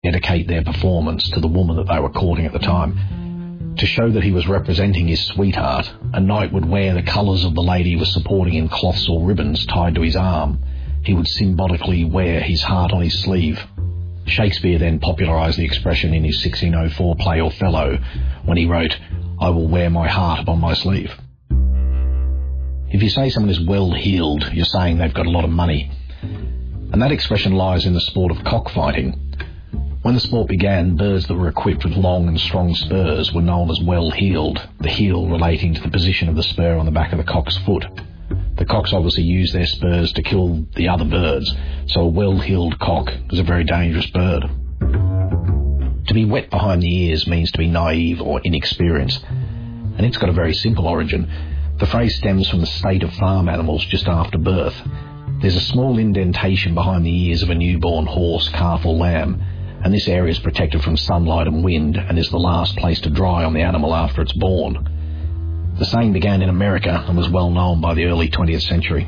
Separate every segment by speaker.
Speaker 1: dedicate their performance to the woman that they were courting at the time. To show that he was representing his sweetheart, a knight would wear the colours of the lady he was supporting in cloths or ribbons tied to his arm. He would symbolically wear his heart on his sleeve. Shakespeare then popularised the expression in his 1604 play Othello when he wrote, "I will wear my heart upon my sleeve." If you say someone is well-heeled, you're saying they've got a lot of money. And that expression lies in the sport of cockfighting. When the sport began, birds that were equipped with long and strong spurs were known as well-heeled, the heel relating to the position of the spur on the back of the cock's foot. The cocks obviously used their spurs to kill the other birds, so a well-heeled cock is a very dangerous bird. To be wet behind the ears means to be naive or inexperienced, and it's got a very simple origin. The phrase stems from the state of farm animals just after birth. There's a small indentation behind the ears of a newborn horse, calf or lamb, and this area is protected from sunlight and wind and is the last place to dry on the animal after it's born. The saying began in America and was well known by the early 20th century.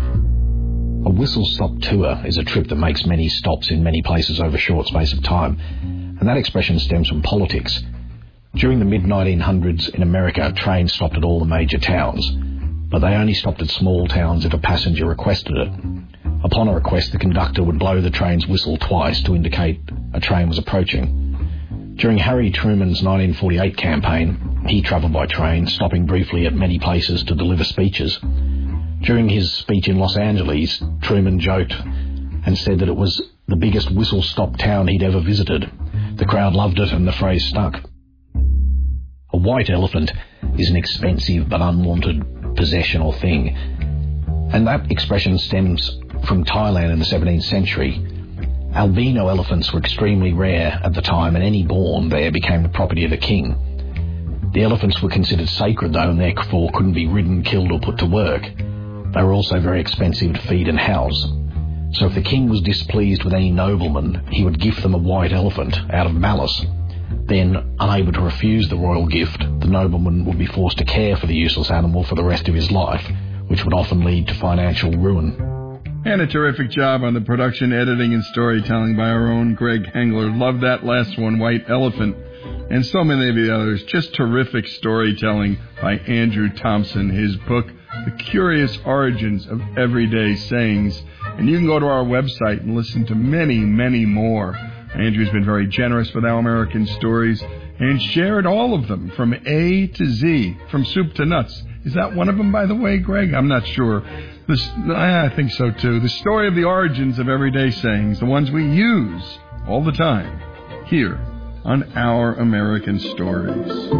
Speaker 1: A whistle-stop tour is a trip that makes many stops in many places over a short space of time, and that expression stems from politics. During the mid-1900s in America, trains stopped at all the major towns, but they only stopped at small towns if a passenger requested it. Upon a request, the conductor would blow the train's whistle twice to indicate a train was approaching. During Harry Truman's 1948 campaign, he travelled by train, stopping briefly at many places to deliver speeches. During his speech in Los Angeles, Truman joked and said that it was the biggest whistle-stop town he'd ever visited. The crowd loved it and the phrase stuck. A white elephant is an expensive but unwanted possession or thing, and that expression stems from Thailand in the 17th century. Albino elephants were extremely rare at the time, and any born there became the property of the king. The elephants were considered sacred, though, and therefore couldn't be ridden, killed or put to work. They were also very expensive to feed and house. So if the king was displeased with any nobleman, he would gift them a white elephant out of malice. Then, unable to refuse the royal gift, the nobleman would be forced to care for the useless animal for the rest of his life, which would often lead to financial ruin.
Speaker 2: And a terrific job on the production, editing, and storytelling by our own Greg Hengler. Love that last one, White Elephant. And so many of the others. Just terrific storytelling by Andrew Thompson. His book, The Curious Origins of Everyday Sayings. And you can go to our website and listen to many, many more. Andrew's been very generous with Our American Stories and shared all of them from A to Z, from soup to nuts. Is that one of them, by the way, Greg? I'm not sure. I think so, too. The story of the origins of everyday sayings, the ones we use all the time, here on Our American Stories.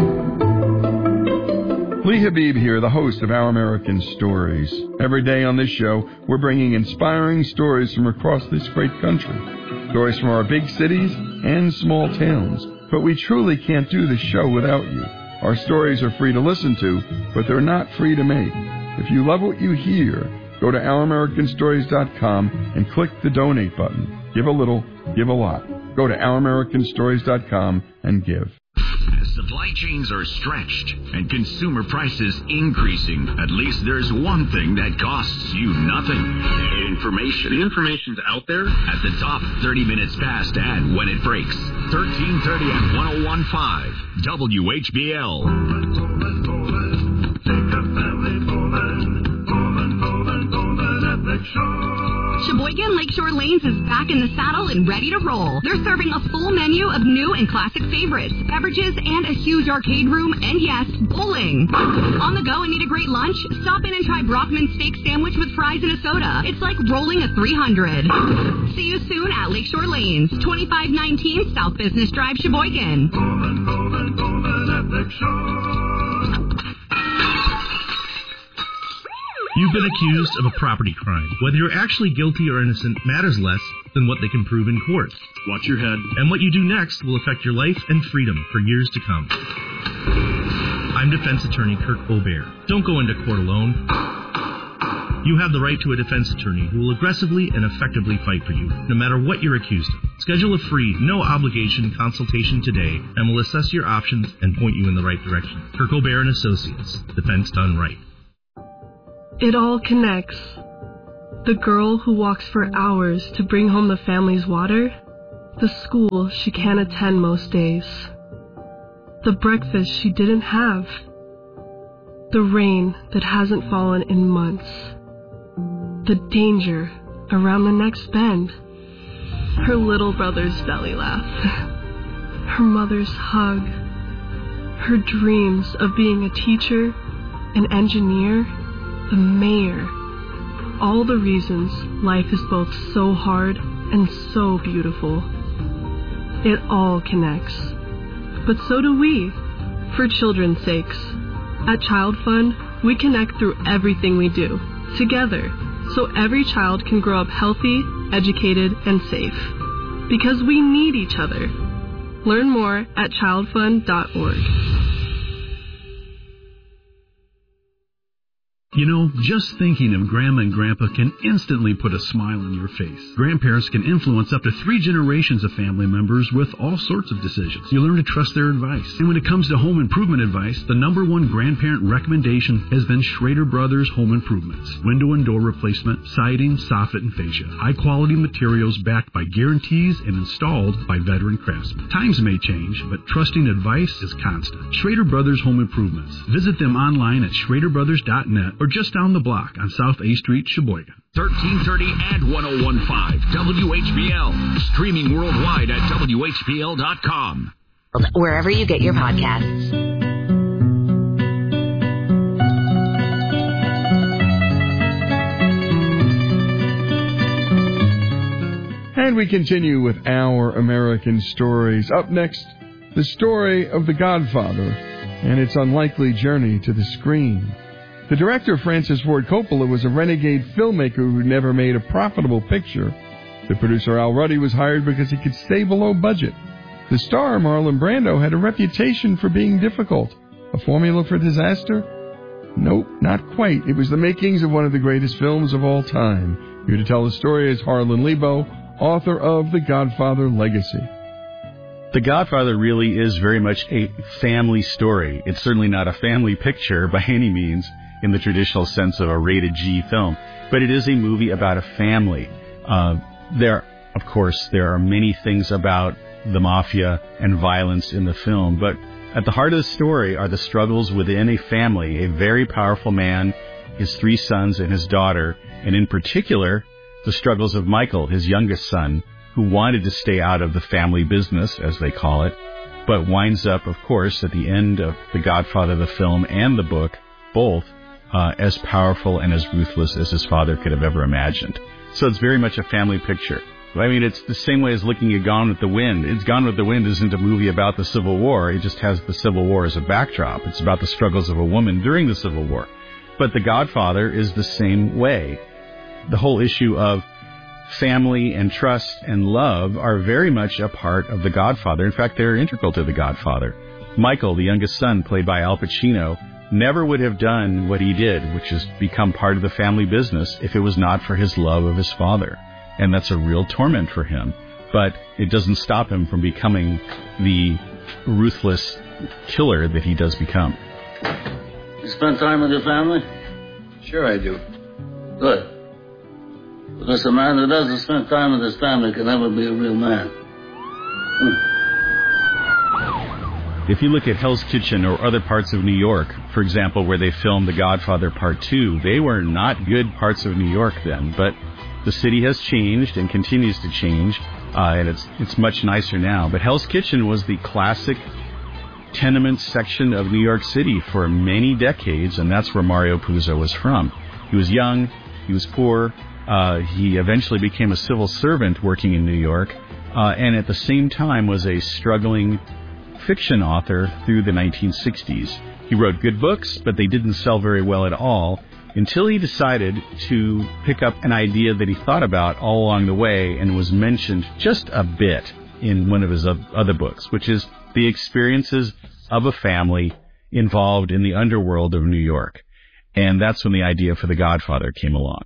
Speaker 2: Lee Habib here, the host of Our American Stories. Every day on this show, we're bringing inspiring stories from across this great country. Stories from our big cities and small towns. But we truly can't do this show without you. Our stories are free to listen to, but they're not free to make. If you love what you hear, go to OurAmericanStories.com and click the donate button. Give a little, give a lot. Go to OurAmericanStories.com and give.
Speaker 3: Supply chains are stretched and consumer prices increasing. At least there's one thing that costs you nothing. Information. The information's out there. At the top, 30 minutes past and when it breaks. 1330 and 101.5 WHBL.
Speaker 4: Sheboygan Lakeshore Lanes is back in the saddle and ready to roll. They're serving a full menu of new and classic favorites, beverages, and a huge arcade room, and yes, bowling. On the go and need a great lunch? Stop in and try Brockman's steak sandwich with fries and a soda. It's like rolling a 300. See you soon at Lakeshore Lanes, 2519 South Business Drive, Sheboygan.
Speaker 5: You've been accused of a property crime. Whether you're actually guilty or innocent matters less than what they can prove in court. Watch your head, and what you do next will affect your life and freedom for years to come. I'm defense attorney Kirk Aubert. Don't go into court alone. You have the right to a defense attorney who will aggressively and effectively fight for you, no matter what you're accused of. Schedule a free, no-obligation consultation today, and we'll assess your options and point you in the right direction. Kirk Aubert & Associates. Defense done right.
Speaker 6: It all connects. The girl who walks for hours to bring home the family's water, The school she can't attend most days. The breakfast she didn't have. The rain that hasn't fallen in months. The danger around the next bend. Her little brother's belly laugh. Her mother's hug. Her dreams of being a teacher, an engineer, the mayor. All the reasons life is both so hard and so beautiful. It all connects. But so do we, for children's sakes. At Child Fund, we connect through everything we do, together, so every child can grow up healthy, educated, and safe. Because we need each other. Learn more at childfund.org.
Speaker 7: You know, just thinking of Grandma and Grandpa can instantly put a smile on your face. Grandparents can influence up to 3 generations of family members with all sorts of decisions. You learn to trust their advice. And when it comes to home improvement advice, the #1 grandparent recommendation has been Schrader Brothers Home Improvements. Window and door replacement, siding, soffit, and fascia. High-quality materials backed by guarantees and installed by veteran craftsmen. Times may change, but trusting advice is constant. Schrader Brothers Home Improvements. Visit them online at schraderbrothers.net or just down the block on South A Street, Sheboygan.
Speaker 3: 1330 and 1015 WHBL. Streaming worldwide at WHBL.com.
Speaker 8: Wherever you get your podcasts.
Speaker 2: And we continue with Our American Stories. Up next, the story of The Godfather and its unlikely journey to the screen. The director, Francis Ford Coppola, was a renegade filmmaker who never made a profitable picture. The producer, Al Ruddy, was hired because he could stay below budget. The star, Marlon Brando, had a reputation for being difficult. A formula for disaster? Nope, not quite. It was the makings of one of the greatest films of all time. Here to tell the story is Harlan Lebo, author of The Godfather Legacy.
Speaker 9: The Godfather really is very much a family story. It's certainly not a family picture by any means in the traditional sense of a rated G film, but it is a movie about a family. There are many things about the mafia and violence in the film, but at the heart of the story are the struggles within a family, a very powerful man, his 3 sons, and his daughter, and in particular, the struggles of Michael, his youngest son, who wanted to stay out of the family business, as they call it, but winds up, of course, at the end of The Godfather, the film, and the book, both as powerful and as ruthless as his father could have ever imagined. So it's very much a family picture. I mean, it's the same way as looking at Gone with the Wind. Gone with the Wind isn't a movie about the Civil War. It just has the Civil War as a backdrop. It's about the struggles of a woman during the Civil War. But The Godfather is the same way. The whole issue of family and trust and love are very much a part of The Godfather. In fact, they're integral to The Godfather. Michael, the youngest son, played by Al Pacino, never would have done what he did, which is become part of the family business, if it was not for his love of his father. And that's a real torment for him. But it doesn't stop him from becoming the ruthless killer that he does become.
Speaker 10: You spend time with your family?
Speaker 11: Sure I do.
Speaker 10: Good. Because a man who doesn't spend time with his family can never be a real man.
Speaker 9: If you look at Hell's Kitchen or other parts of New York, for example, where they filmed The Godfather Part 2, they were not good parts of New York then, but the city has changed and continues to change, and it's much nicer now. But Hell's Kitchen was the classic tenement section of New York City for many decades, and that's where Mario Puzo was from. He was young, he was poor, he eventually became a civil servant working in New York, and at the same time was a struggling fiction author through the 1960s. He wrote good books, but they didn't sell very well at all, until he decided to pick up an idea that he thought about all along the way and was mentioned just a bit in one of his other books, which is the experiences of a family involved in the underworld of New York. And that's when the idea for The Godfather came along.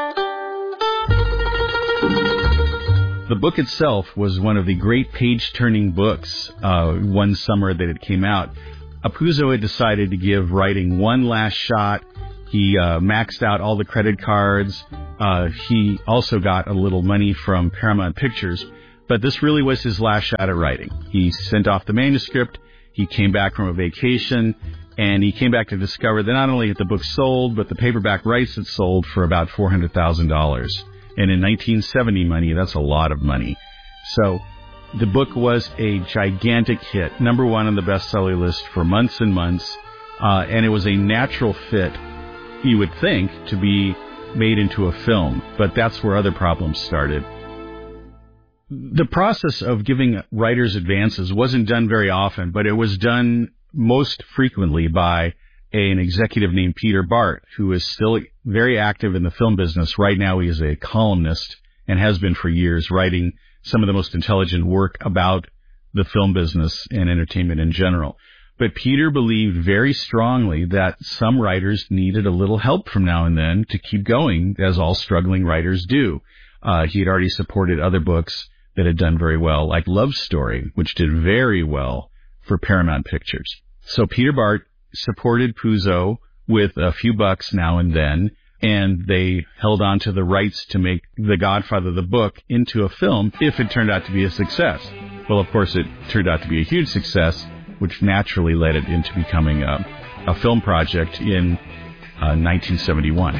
Speaker 9: The book itself was one of the great page-turning books one summer that it came out. Puzo had decided to give writing one last shot. He maxed out all the credit cards. He also got a little money from Paramount Pictures. But this really was his last shot at writing. He sent off the manuscript, he came back from a vacation, and he came back to discover that not only had the book sold, but the paperback rights had sold for about $400,000. And in 1970 money, that's a lot of money. So the book was a gigantic hit, #1 on the bestseller list for months and months, and it was a natural fit, you would think, to be made into a film. But that's where other problems started. The process of giving writers advances wasn't done very often, but it was done most frequently by an executive named Peter Bart, who is still very active in the film business. Right now he is a columnist and has been for years, writing some of the most intelligent work about the film business and entertainment in general. But Peter believed very strongly that some writers needed a little help from now and then to keep going, as all struggling writers do. He had already supported other books that had done very well, like Love Story, which did very well for Paramount Pictures. So Peter Bart supported Puzo with a few bucks now and then, and they held on to the rights to make The Godfather, the book, into a film if it turned out to be a success. Well, of course, it turned out to be a huge success, which naturally led it into becoming a film project in 1971.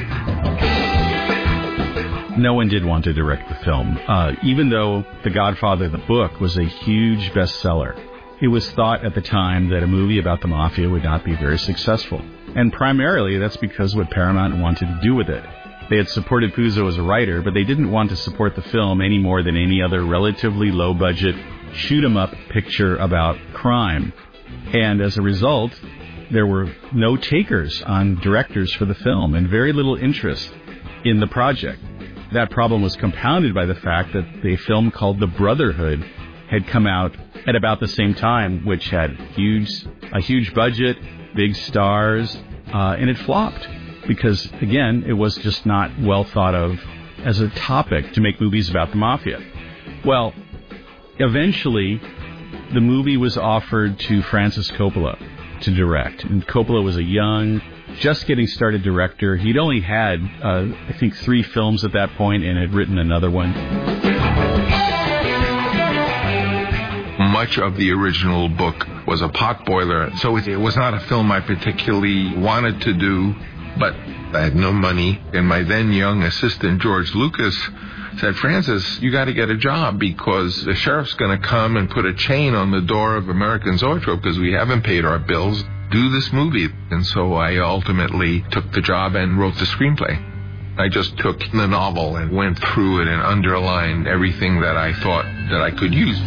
Speaker 9: No one did want to direct the film. Even though The Godfather, the book, was a huge bestseller, it was thought at the time that a movie about the mafia would not be very successful. And primarily, that's because what Paramount wanted to do with it. They had supported Puzo as a writer, but they didn't want to support the film any more than any other relatively low-budget, shoot-'em-up picture about crime. And as a result, there were no takers on directors for the film and very little interest in the project. That problem was compounded by the fact that the film called The Brotherhood had come out at about the same time, which had a huge budget, big stars, and it flopped because, again, it was just not well thought of as a topic to make movies about the mafia. Well, eventually, the movie was offered to Francis Coppola to direct, and Coppola was a young, just getting started director. He'd only had, I think, 3 films at that point and had written another one.
Speaker 11: Much of the original book was a potboiler, so it was not a film I particularly wanted to do, but I had no money, and my then young assistant, George Lucas, said, Francis, you got to get a job because the sheriff's going to come and put a chain on the door of American Zoetrope because we haven't paid our bills. Do this movie. And so I ultimately took the job and wrote the screenplay. I just took the novel and went through it and underlined everything that I thought that I could use.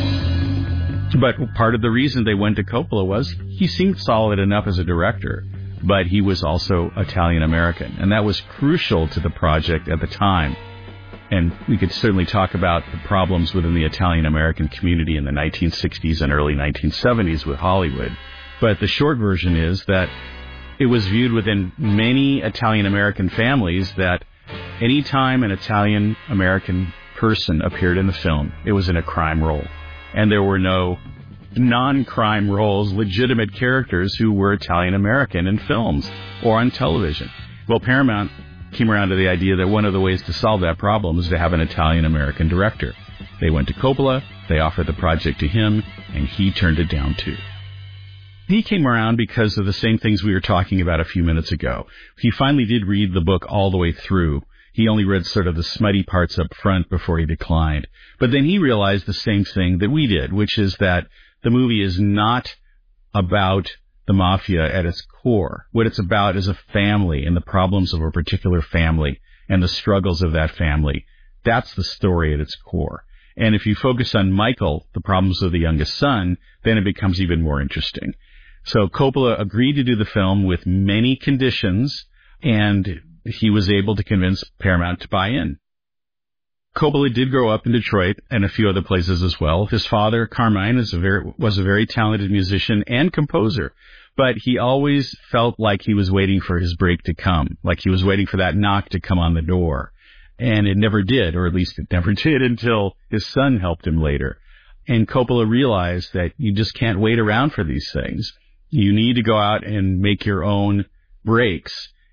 Speaker 9: But part of the reason they went to Coppola was he seemed solid enough as a director, but he was also Italian-American, and that was crucial to the project at the time. And we could certainly talk about the problems within the Italian-American community in the 1960s and early 1970s with Hollywood. But the short version is that it was viewed within many Italian-American families that any time an Italian-American person appeared in the film, it was in a crime role. And there were no non-crime roles, legitimate characters who were Italian-American in films or on television. Well, Paramount came around to the idea that one of the ways to solve that problem is to have an Italian-American director. They went to Coppola, they offered the project to him, and he turned it down too. He came around because of the same things we were talking about a few minutes ago. He finally did read the book all the way through. He only read sort of the smutty parts up front before he declined. But then he realized the same thing that we did, which is that the movie is not about the mafia at its core. What it's about is a family and the problems of a particular family and the struggles of that family. That's the story at its core. And if you focus on Michael, the problems of the youngest son, then it becomes even more interesting. So Coppola agreed to do the film with many conditions, and he was able to convince Paramount to buy in. Coppola did grow up in Detroit and a few other places as well. His father, Carmine, was a very talented musician and composer, but he always felt like he was waiting for his break to come, like he was waiting for that knock to come on the door. And it never did, or at least it never did until his son helped him later. And Coppola realized that you just can't wait around for these things. You need to go out and make your own breaks.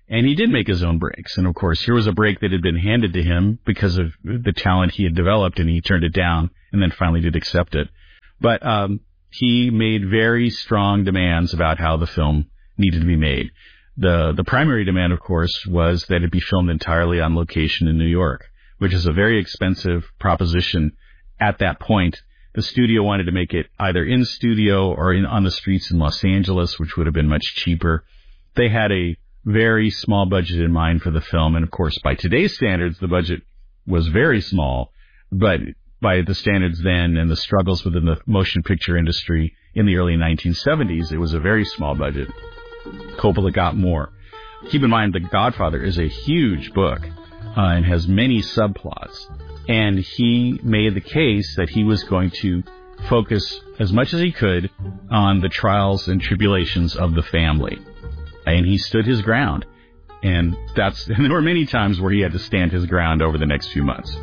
Speaker 9: And he did make his own breaks. And, of course, here was a break that had been handed to him because of the talent he had developed, and he turned it down and then finally did accept it. But he made very strong demands about how the film needed to be made. The primary demand, of course, was that it be filmed entirely on location in New York, which is a very expensive proposition at that point. The studio wanted to make it either in studio or on the streets in Los Angeles, which would have been much cheaper. They had a very small budget in mind for the film, and of course, by today's standards, the budget was very small, but by the standards then and the struggles within the motion picture industry in the early 1970s, it was a very small budget. Coppola got more. Keep in mind, The Godfather is a huge book and has many subplots, and he made the case that he was going to focus as much as he could on the trials and tribulations of the family. And he stood his ground. And there were many times where he had to stand his ground over the next few months.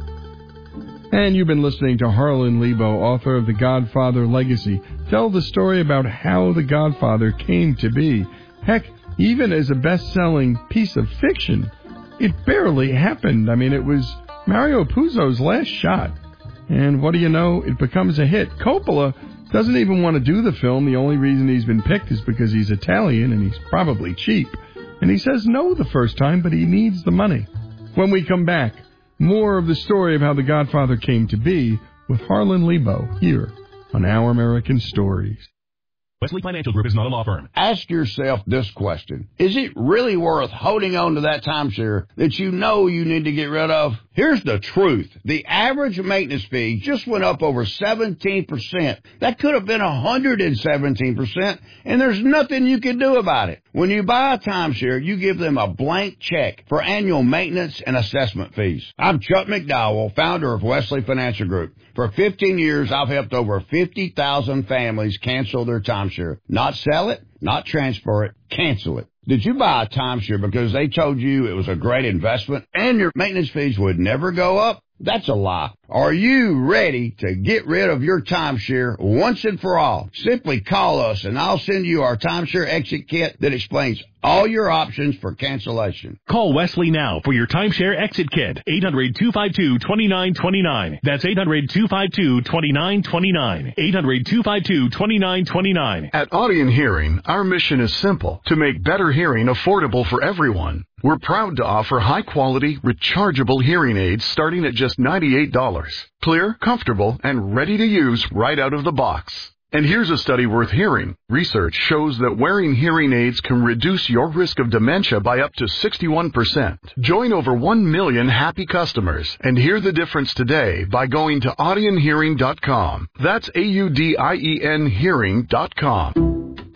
Speaker 2: And you've been listening to Harlan Lebo, author of The Godfather Legacy, tell the story about how The Godfather came to be. Heck, even as a best-selling piece of fiction, it barely happened. I mean, it was Mario Puzo's last shot. And what do you know? It becomes a hit. Coppola doesn't even want to do the film. The only reason he's been picked is because he's Italian and he's probably cheap. And he says no the first time, but he needs the money. When we come back, more of the story of how The Godfather came to be with Harlan Lebo here on Our American Stories.
Speaker 12: Wesley Financial Group is not a law firm.
Speaker 13: Ask yourself this question. Is it really worth holding on to that timeshare that you know you need to get rid of? Here's the truth. The average maintenance fee just went up over 17%. That could have been 117%, and there's nothing you can do about it. When you buy a timeshare, you give them a blank check for annual maintenance and assessment fees. I'm Chuck McDowell, founder of Wesley Financial Group. For 15 years, I've helped over 50,000 families cancel their timeshare. Not sell it, not transfer it, cancel it. Did you buy a timeshare because they told you it was a great investment and your maintenance fees would never go up? That's a lie. Are you ready to get rid of your timeshare once and for all? Simply call us and I'll send you our timeshare exit kit that explains all your options for cancellation.
Speaker 12: Call Wesley now for your timeshare exit kit. 800-252-2929. That's 800-252-2929. 800-252-2929.
Speaker 14: At Audion Hearing, our mission is simple: to make better hearing affordable for everyone. We're proud to offer high-quality, rechargeable hearing aids starting at just $98. Clear, comfortable, and ready to use right out of the box. And here's a study worth hearing. Research shows that wearing hearing aids can reduce your risk of dementia by up to 61%. Join over 1 million happy customers and hear the difference today by going to audionhearing.com. That's AUDIEN hearing.com.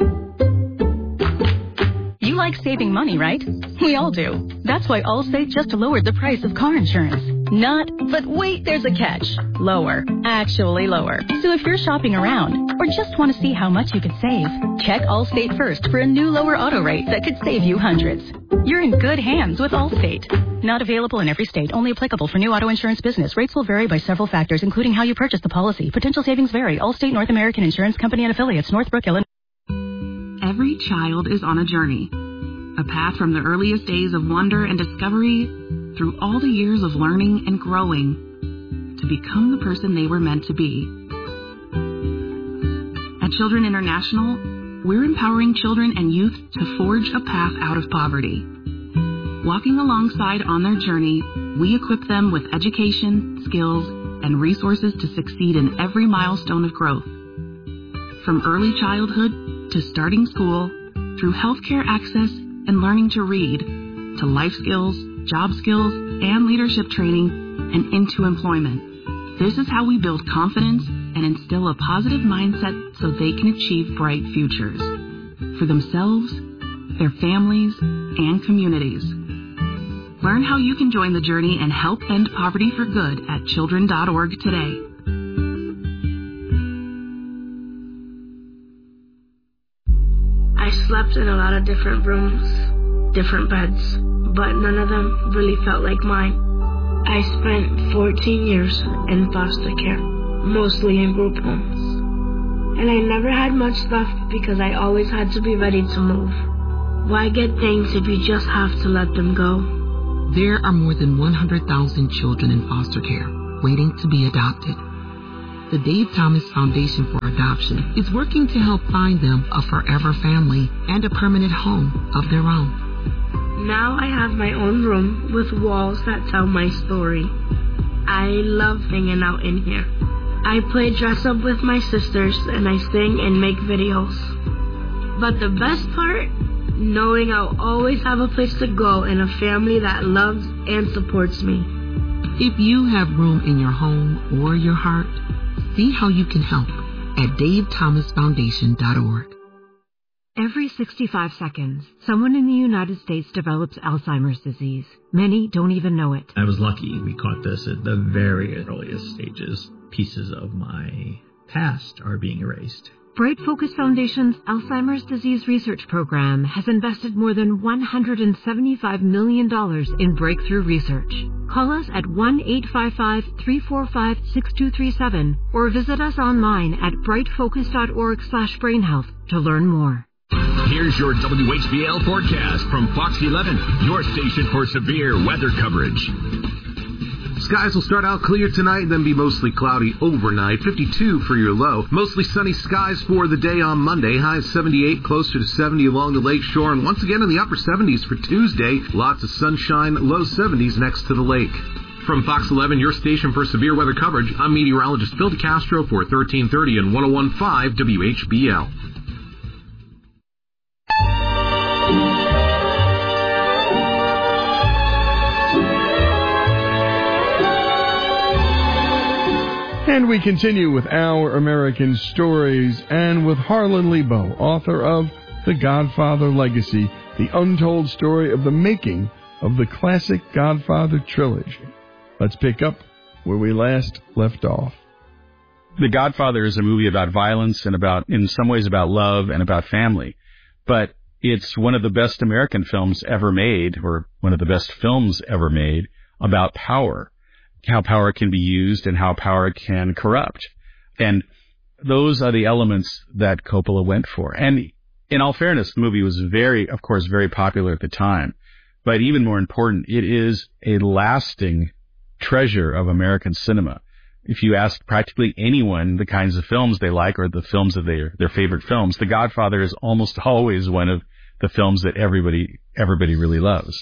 Speaker 15: You like saving money, right? We all do. That's why Allstate just lowered the price of car insurance. But wait, there's a catch. Lower. Actually lower. So if you're shopping around or just want to see how much you could save, check Allstate first for a new lower auto rate that could save you hundreds. You're in good hands with Allstate. Not available in every state. Only applicable for new auto insurance business. Rates will vary by several factors, including how you purchase the policy. Potential savings vary. Allstate North American Insurance Company and Affiliates, Northbrook, Illinois.
Speaker 4: Every child is on a journey. A path from the earliest days of wonder and discovery through all the years of learning and growing to become the person they were meant to be. At Children International, we're empowering children and youth to forge a path out of poverty. Walking alongside on their journey, we equip them with education, skills, and resources to succeed in every milestone of growth. From early childhood to starting school, through healthcare access and learning to read, to life skills, job skills, and leadership training, and into employment. This is how we build confidence and instill a positive mindset so they can achieve bright futures for themselves, their families, and communities. Learn how you can join the journey and help end poverty for good at children.org today.
Speaker 16: I slept in a lot of different rooms, different beds, but none of them really felt like mine. I spent 14 years in foster care, mostly in group homes. And I never had much left because I always had to be ready to move. Why get things if you just have to let them go?
Speaker 17: There are more than 100,000 children in foster care waiting to be adopted. The Dave Thomas Foundation for Adoption is working to help find them a forever family and a permanent home of their own.
Speaker 16: Now I have my own room with walls that tell my story. I love hanging out in here. I play dress up with my sisters and I sing and make videos. But the best part? Knowing I'll always have a place to go and a family that loves and supports me.
Speaker 17: If you have room in your home or your heart, see how you can help at davethomasfoundation.org.
Speaker 18: Every 65 seconds, someone in the United States develops Alzheimer's disease. Many don't even know it.
Speaker 19: I was lucky. We caught this at the very earliest stages. Pieces of my past are being erased.
Speaker 18: Bright Focus Foundation's Alzheimer's Disease Research Program has invested more than $175 million in breakthrough research. Call us at 1-855-345-6237 or visit us online at brightfocus.org/brainhealth to learn more.
Speaker 3: Here's your WHBL forecast from Fox 11, your station for severe weather coverage.
Speaker 20: Skies will start out clear tonight, then be mostly cloudy overnight. 52 for your low. Mostly sunny skies for the day on Monday. High 78, closer to 70 along the lake shore. And once again in the upper 70s for Tuesday. Lots of sunshine, low 70s next to the lake. From Fox 11, your station for severe weather coverage, I'm meteorologist Phil DeCastro for 1330 and 101.5 WHBL.
Speaker 2: And we continue with Our American Stories and with Harlan Lebo, author of The Godfather Legacy, the untold story of the making of the classic Godfather trilogy. Let's pick up where we last left off.
Speaker 9: The Godfather is a movie about violence and in some ways about love and about family. But it's one of the best American films ever made, or one of the best films ever made, about power. How power can be used and how power can corrupt. And those are the elements that Coppola went for. And in all fairness, the movie was very popular at the time. But even more important, it is a lasting treasure of American cinema. If you ask practically anyone the kinds of films they like or the films of their favorite films, The Godfather is almost always one of the films that everybody really loves.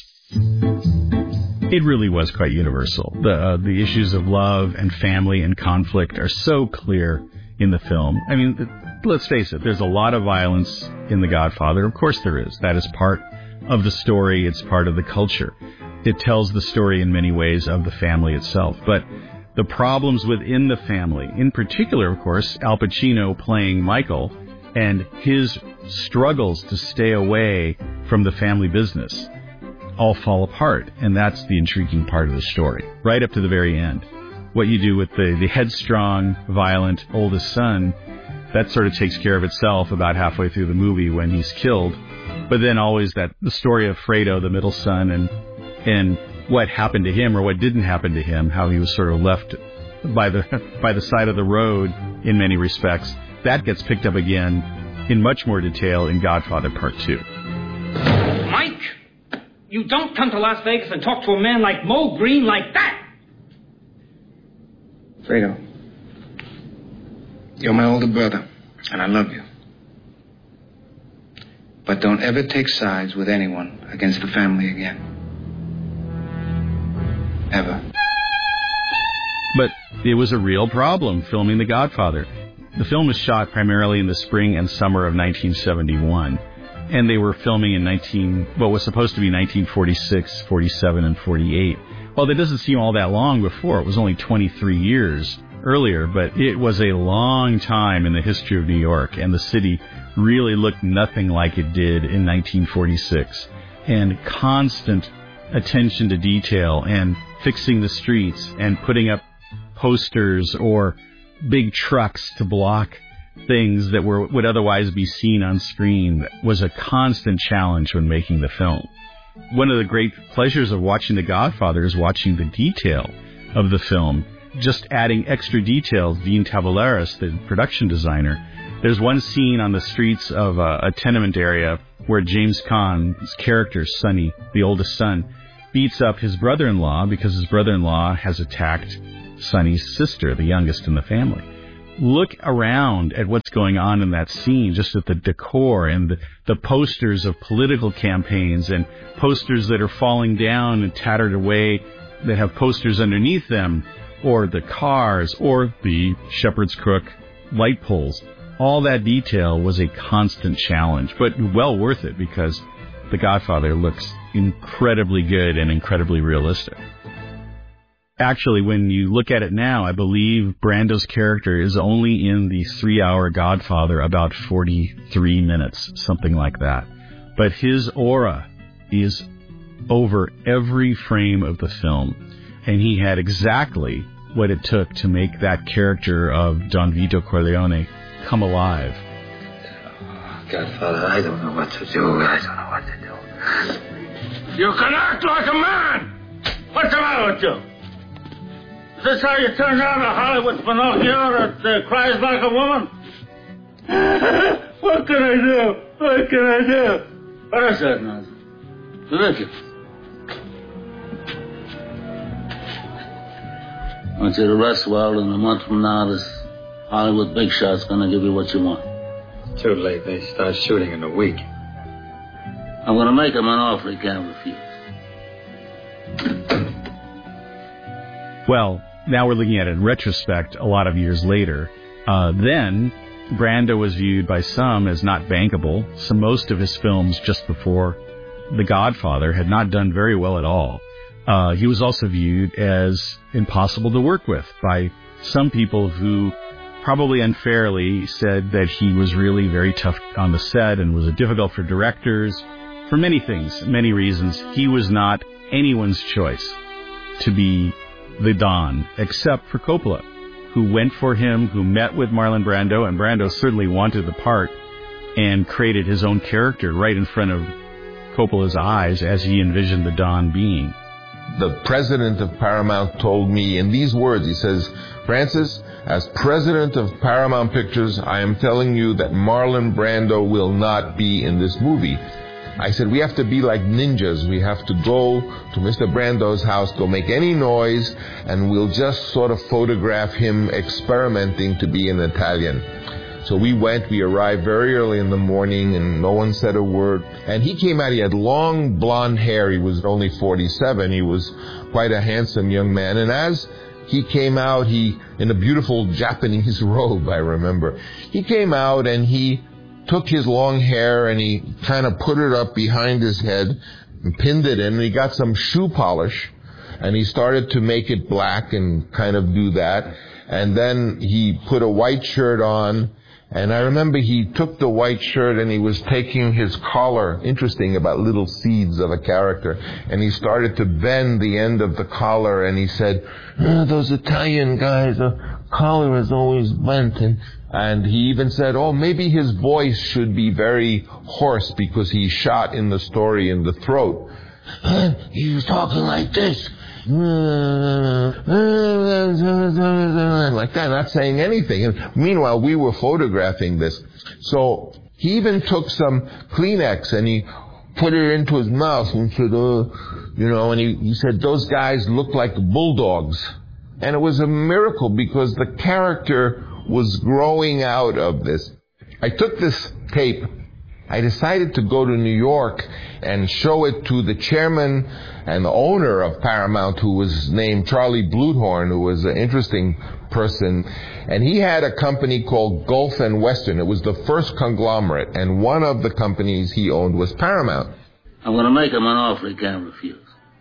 Speaker 9: It really was quite universal. The issues of love and family and conflict are so clear in the film. I mean, let's face it, there's a lot of violence in The Godfather. Of course there is. That is part of the story. It's part of the culture. It tells the story in many ways of the family itself. But the problems within the family, in particular, of course, Al Pacino playing Michael and his struggles to stay away from the family business, all fall apart, and that's the intriguing part of the story, right up to the very end. What you do with the headstrong, violent oldest son, that sort of takes care of itself about halfway through the movie when he's killed. But then always the story of Fredo, the middle son, and what happened to him or what didn't happen to him, how he was sort of left by the side of the road in many respects, that gets picked up again in much more detail in Godfather Part 2.
Speaker 21: Mike! You don't come to Las Vegas and talk to a man like Mo Green like that!
Speaker 22: Fredo, you're my older brother, and I love you. But don't ever take sides with anyone against the family again. Ever.
Speaker 9: But it was a real problem filming The Godfather. The film was shot primarily in the spring and summer of 1971. And they were filming in what was supposed to be 1946, 47, and 48. Well, that doesn't seem all that long before. It was only 23 years earlier, but it was a long time in the history of New York, and the city really looked nothing like it did in 1946. And constant attention to detail and fixing the streets and putting up posters or big trucks to block things that would otherwise be seen on screen was a constant challenge when making the film. One of the great pleasures of watching The Godfather is watching the detail of the film, just adding extra details. Dean Tavoularis, the production designer, there's one scene on the streets of a tenement area where James Caan's character, Sonny, the oldest son, beats up his brother-in-law because his brother-in-law has attacked Sonny's sister, the youngest in the family. Look around at what's going on in that scene, just at the decor and the posters of political campaigns and posters that are falling down and tattered away that have posters underneath them, or the cars, or the Shepherd's Crook light poles. All that detail was a constant challenge, but well worth it because The Godfather looks incredibly good and incredibly realistic. Actually, when you look at it now, I believe Brando's character is only in the 3-hour Godfather about 43 minutes, something like that. But his aura is over every frame of the film, and he had exactly what it took to make that character of Don Vito Corleone come alive.
Speaker 10: Godfather, I don't know what to do. I don't know what to do.
Speaker 21: You can act like a man! What's the matter with you? Is this how you turn down a Hollywood Pinocchio that cries like a woman? What can I do? What can I do? What is that nonsense? Ridiculous.
Speaker 10: I want you to rest well, and a month from now, this Hollywood big shot's gonna give you what you want.
Speaker 22: Too late. They start shooting in a week.
Speaker 10: I'm gonna make him an offer he can't refuse.
Speaker 9: Well, now we're looking at it in retrospect a lot of years later. Then, Brando was viewed by some as not bankable. So most of his films just before The Godfather had not done very well at all. He was also viewed as impossible to work with by some people who probably unfairly said that he was really very tough on the set and was difficult for directors. For many things, many reasons, he was not anyone's choice to be the Don, except for Coppola, who went for him, who met with Marlon Brando, and Brando certainly wanted the part and created his own character right in front of Coppola's eyes as he envisioned the Don being.
Speaker 11: The president of Paramount told me in these words, he says, "Francis, as president of Paramount Pictures, I am telling you that Marlon Brando will not be in this movie." I said, we have to be like ninjas. We have to go to Mr. Brando's house, go make any noise, and we'll just sort of photograph him experimenting to be an Italian. So we went, we arrived very early in the morning, and no one said a word. And he came out, he had long blonde hair. He was only 47. He was quite a handsome young man. And as he came out, in a beautiful Japanese robe, I remember, he came out and he took his long hair and he kind of put it up behind his head and pinned it in, and he got some shoe polish and he started to make it black and kind of do that. And then he put a white shirt on, and I remember he took the white shirt and he was taking his collar, interesting about little seeds of a character, and he started to bend the end of the collar, and he said, those Italian guys, the collar is always bent. And he even said, maybe his voice should be very hoarse because he's shot in the story in the throat. He was talking like this. Like that, not saying anything. And meanwhile, we were photographing this. So he even took some Kleenex and he put it into his mouth and said, and he said, those guys look like bulldogs. And it was a miracle because the character was growing out of this. I took this tape. I decided to go to New York and show it to the chairman and the owner of Paramount, who was named Charlie Bluthorn, who was an interesting person. And he had a company called Gulf and Western. It was the first conglomerate, and one of the companies he owned was Paramount.
Speaker 10: I'm going to make him an offer he can't refuse.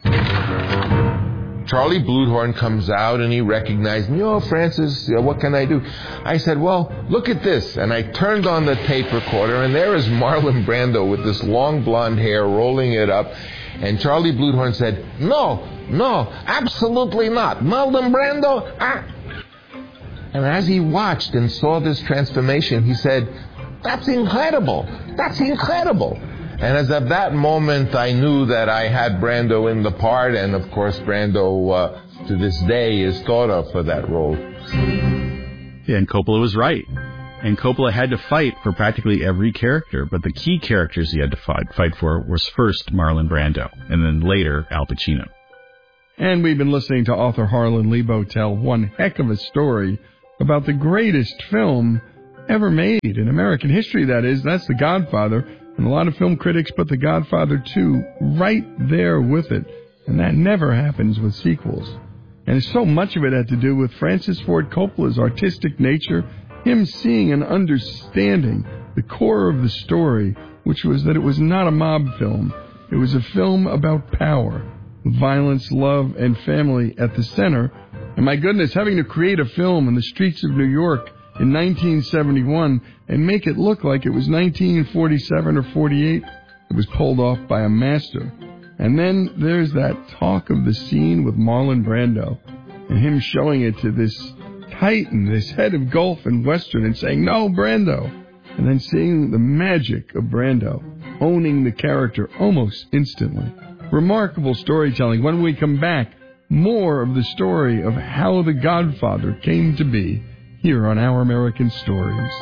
Speaker 11: Charlie Bluthorn comes out and he recognized me. Francis, what can I do? I said, well, look at this. And I turned on the tape recorder, and there is Marlon Brando with this long blonde hair rolling it up. And Charlie Bluthorn said, no, absolutely not. Marlon Brando? And as he watched and saw this transformation, he said, that's incredible. That's incredible. And as of that moment, I knew that I had Brando in the part, and of course, Brando, to this day, is thought of for that role.
Speaker 9: And Coppola was right. And Coppola had to fight for practically every character, but the key characters he had to fight for was first Marlon Brando, and then later Al Pacino.
Speaker 2: And we've been listening to author Harlan Lebo tell one heck of a story about the greatest film ever made in American history, that is. That's The Godfather. And a lot of film critics put The Godfather 2 right there with it. And that never happens with sequels. And so much of it had to do with Francis Ford Coppola's artistic nature, him seeing and understanding the core of the story, which was that it was not a mob film. It was a film about power, violence, love, and family at the center. And my goodness, having to create a film in the streets of New York in 1971 and make it look like it was 1947 or 48, it was pulled off by a master. And then there's that talk of the scene with Marlon Brando and him showing it to this titan, this head of Gulf and Western, and saying, "No, Brando." And then seeing the magic of Brando, owning the character almost instantly. Remarkable storytelling. When we come back, more of the story of how The Godfather came to be here on Our American Stories.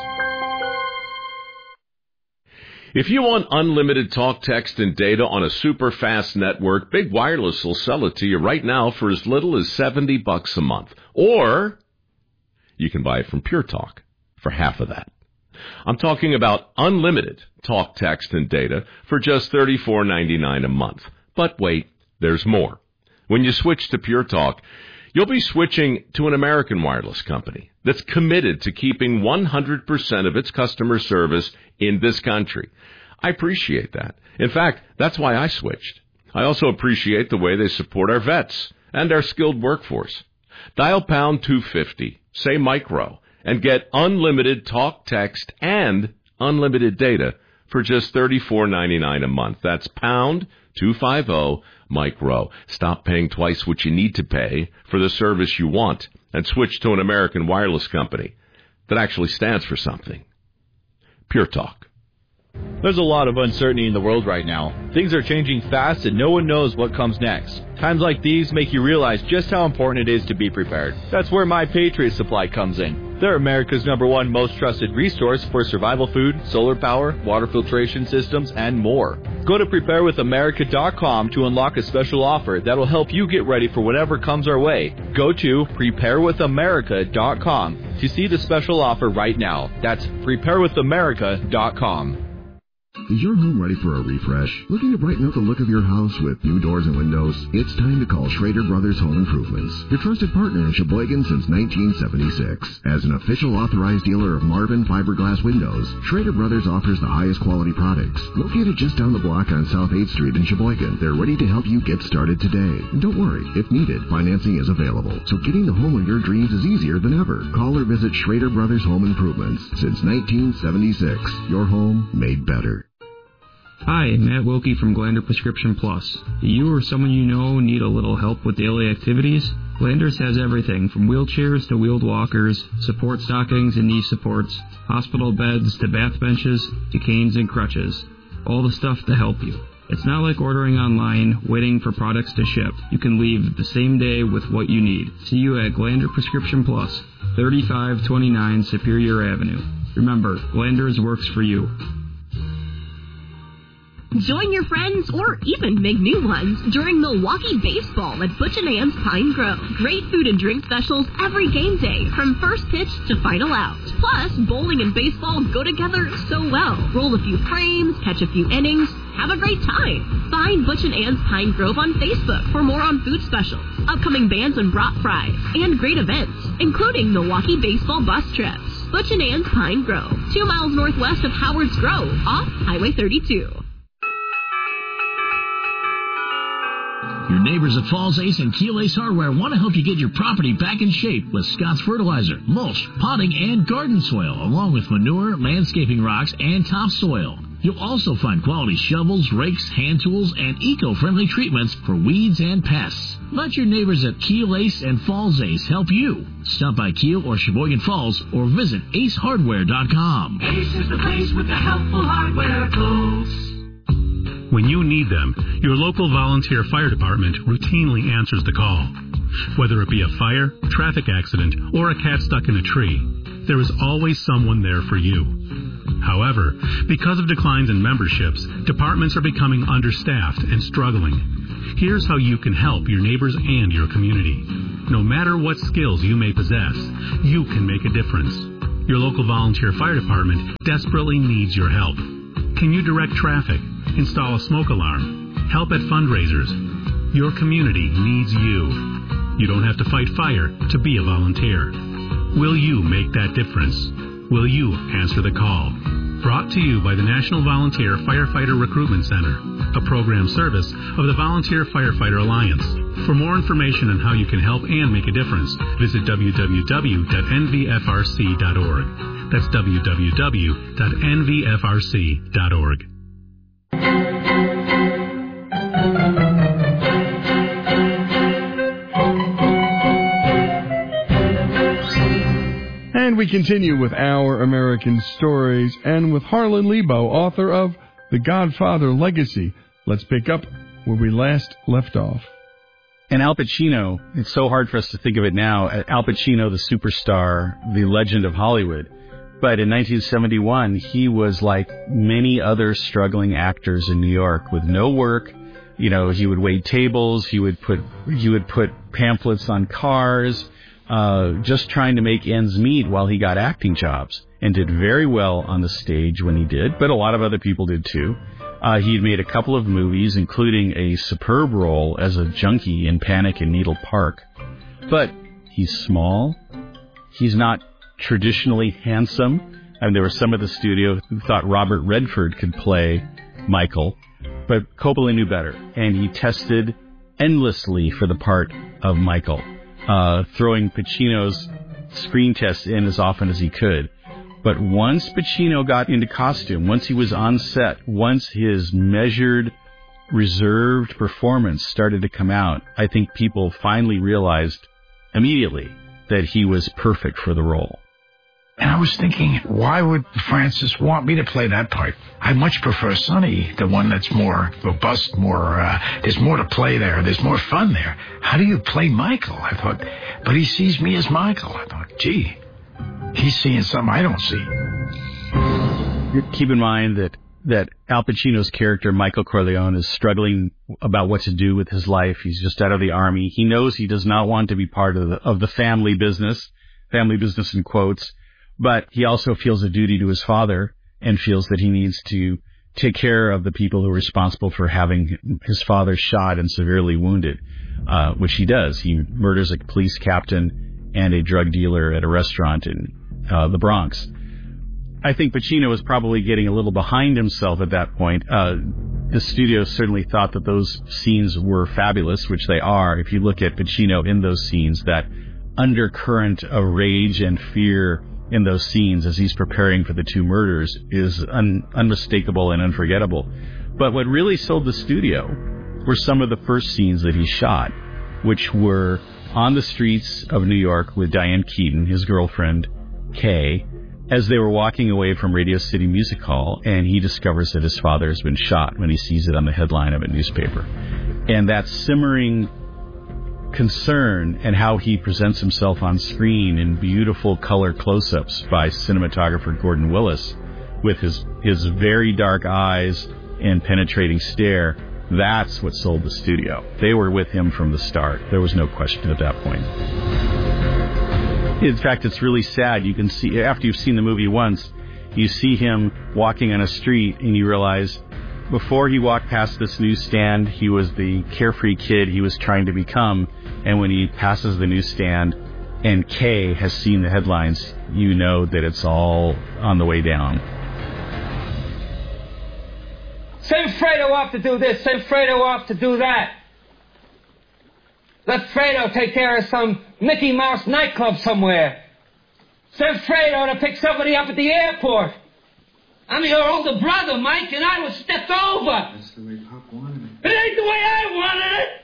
Speaker 1: If you want unlimited talk, text, and data on a super fast network, Big Wireless will sell it to you right now for as little as $70 a month. Or you can buy it from Pure Talk for half of that. I'm talking about unlimited talk, text, and data for just $34.99 a month. But wait, there's more. When you switch to Pure Talk, you'll be switching to an American wireless company that's committed to keeping 100% of its customer service in this country. I appreciate that. In fact, that's why I switched. I also appreciate the way they support our vets and our skilled workforce. Dial pound 250, say micro, and get unlimited talk, text, and unlimited data for just $34.99 a month. That's pound 250 micro. Stop paying twice what you need to pay for the service you want and switch to an American wireless company that actually stands for something. Pure Talk.
Speaker 5: There's a lot of uncertainty in the world right now. Things are changing fast and no one knows what comes next. Times like these make you realize just how important it is to be prepared. That's where My Patriot Supply comes in. They're America's #1 most trusted resource for survival food, solar power, water filtration systems, and more. Go to preparewithamerica.com to unlock a special offer that'll help you get ready for whatever comes our way. Go to preparewithamerica.com to see the special offer right now. That's preparewithamerica.com.
Speaker 23: Is your home ready for a refresh? Looking to brighten up the look of your house with new doors and windows? It's time to call Schrader Brothers Home Improvements, your trusted partner in Sheboygan since 1976. As an official authorized dealer of Marvin fiberglass windows, Schrader Brothers offers the highest quality products. Located just down the block on South 8th Street in Sheboygan, they're ready to help you get started today. And don't worry, if needed, financing is available. So getting the home of your dreams is easier than ever. Call or visit Schrader Brothers Home Improvements. Since 1976, your home made better.
Speaker 24: Hi, Matt Wilkie from Glander Prescription Plus. Do you or someone you know need a little help with daily activities? Glanders has everything from wheelchairs to wheeled walkers, support stockings and knee supports, hospital beds to bath benches to canes and crutches. All the stuff to help you. It's not like ordering online, waiting for products to ship. You can leave the same day with what you need. See you at Glander Prescription Plus, 3529 Superior Avenue. Remember, Glanders works for you.
Speaker 4: Join your friends or even make new ones during Milwaukee Baseball at Butch & Ann's Pine Grove. Great food and drink specials every game day, from first pitch to final out. Plus, bowling and baseball go together so well. Roll a few frames, catch a few innings, have a great time. Find Butch & Ann's Pine Grove on Facebook for more on food specials, upcoming bands and brat fries, and great events, including Milwaukee Baseball bus trips. Butch & Ann's Pine Grove, 2 miles northwest of Howard's Grove, off Highway 32.
Speaker 25: Your neighbors at Falls Ace and Keel Ace Hardware want to help you get your property back in shape with Scott's Fertilizer, mulch, potting, and garden soil, along with manure, landscaping rocks, and topsoil. You'll also find quality shovels, rakes, hand tools, and eco-friendly treatments for weeds and pests. Let your neighbors at Keel Ace and Falls Ace help you. Stop by Keel or Sheboygan Falls or visit acehardware.com.
Speaker 26: Ace is the place with the helpful hardware tools.
Speaker 7: When you need them, your local volunteer fire department routinely answers the call. Whether it be a fire, traffic accident, or a cat stuck in a tree, there is always someone there for you. However, because of declines in memberships, departments are becoming understaffed and struggling. Here's how you can help your neighbors and your community. No matter what skills you may possess, you can make a difference. Your local volunteer fire department desperately needs your help. Can you direct traffic, install a smoke alarm, help at fundraisers? Your community needs you. You don't have to fight fire to be a volunteer. Will you make that difference? Will you answer the call? Brought to you by the National Volunteer Firefighter Recruitment Center, a program service of the Volunteer Firefighter Alliance. For more information on how you can help and make a difference, visit www.nvfrc.org. That's www.nvfrc.org.
Speaker 2: And we continue with Our American Stories and with Harlan Lebo, author of The Godfather Legacy. Let's pick up where we last left off.
Speaker 9: And Al Pacino, it's so hard for us to think of it now. Al Pacino, the superstar, the legend of Hollywood. But in 1971, he was like many other struggling actors in New York with no work. You know, he would wait tables, he would put pamphlets on cars, just trying to make ends meet while he got acting jobs, and did very well on the stage when he did, but a lot of other people did too. He had made a couple of movies, including a superb role as a junkie in Panic in Needle Park. But he's small. He's not traditionally handsome. I mean, there were some at the studio who thought Robert Redford could play Michael, but Coppola knew better, and he tested endlessly for the part of Michael, throwing Pacino's screen tests in as often as he could. But once Pacino got into costume, once he was on set, once his measured, reserved performance started to come out, I think people finally realized immediately that he was perfect for the role.
Speaker 6: And I was thinking, why would Francis want me to play that part? I much prefer Sonny, the one that's more robust, there's more to play there, there's more fun there. How do you play Michael? I thought, but he sees me as Michael. I thought, gee, he's seeing something I don't see.
Speaker 9: Keep in mind that Al Pacino's character, Michael Corleone, is struggling about what to do with his life. He's just out of the Army. He knows he does not want to be part of the family business in quotes, but he also feels a duty to his father and feels that he needs to take care of the people who are responsible for having his father shot and severely wounded, which he does. He murders a police captain and a drug dealer at a restaurant in the Bronx. I think Pacino was probably getting a little behind himself at that point. The studio certainly thought that those scenes were fabulous, which they are. If you look at Pacino in those scenes, that undercurrent of rage and fear in those scenes as he's preparing for the two murders is unmistakable and unforgettable. But what really sold the studio were some of the first scenes that he shot, which were on the streets of New York with Diane Keaton, his girlfriend, Kay, as they were walking away from Radio City Music Hall, and he discovers that his father has been shot when he sees it on the headline of a newspaper. And that simmering concern and how he presents himself on screen in beautiful color close-ups by cinematographer Gordon Willis with his very dark eyes and penetrating stare, that's what sold the studio. They were with him from the start. There was no question at that point. In fact, it's really sad. You can see, after you've seen the movie once, you see him walking on a street and you realize before he walked past this newsstand, he was the carefree kid he was trying to become. And when he passes the newsstand and Kay has seen the headlines, you know that it's all on the way down.
Speaker 8: Send Fredo off to do this, send Fredo off to do that. Let Fredo take care of some Mickey Mouse nightclub somewhere. Send Fredo to pick somebody up at the airport. I'm your older brother, Mike, and I was stepped over.
Speaker 22: That's the way Pop wanted it.
Speaker 8: It ain't the way I wanted it.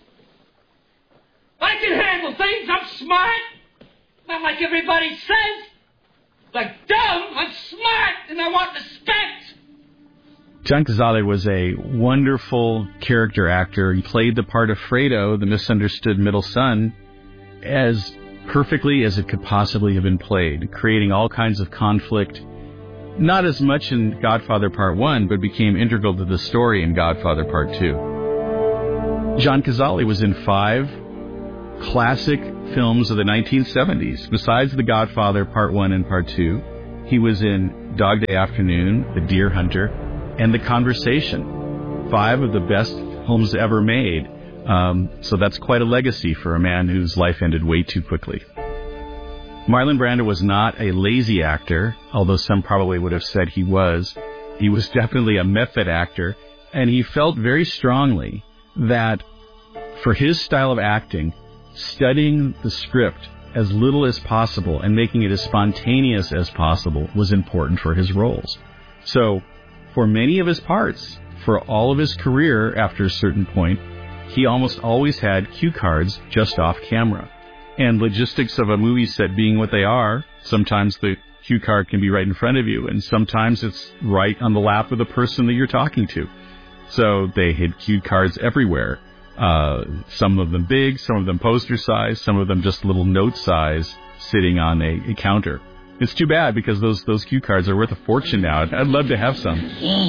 Speaker 8: I can handle things. I'm smart. Not like everybody says. Like dumb, I'm smart, and I want respect.
Speaker 9: John Cazale was a wonderful character actor. He played the part of Fredo, the misunderstood middle son, as perfectly as it could possibly have been played, creating all kinds of conflict, not as much in Godfather Part 1, but became integral to the story in Godfather Part 2. John Cazale was in 5 classic films of the 1970s. Besides The Godfather Part 1 and Part 2, he was in Dog Day Afternoon, The Deer Hunter, and The Conversation. 5 of the best films ever made. So that's quite a legacy for a man whose life ended way too quickly. Marlon Brando was not a lazy actor, although some probably would have said he was. He was definitely a method actor, and he felt very strongly that for his style of acting, studying the script as little as possible and making it as spontaneous as possible was important for his roles. So, for many of his parts, for all of his career after a certain point, he almost always had cue cards just off camera. And logistics of a movie set being what they are, sometimes the cue card can be right in front of you, and sometimes it's right on the lap of the person that you're talking to. So they had cue cards everywhere. Some of them big, some of them poster size, some of them just little note size sitting on a counter. It's too bad because those cue cards are worth a fortune now. I'd love to have some.